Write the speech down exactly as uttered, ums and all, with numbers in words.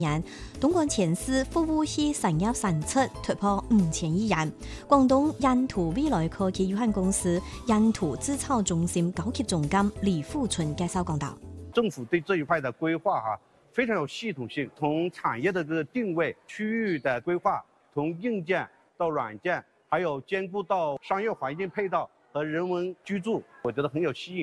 年，東莞前市服務器產業產出突破五千億元。廣東印圖未來科技有限公司印圖製造中心高級總監李富春介紹講道： 政府對這一塊的規劃哈非常有系統性，從產業的這個定位、區域的規劃，從硬件到軟件，還有兼顧到商業環境配套和人文居住，我覺得很有吸引。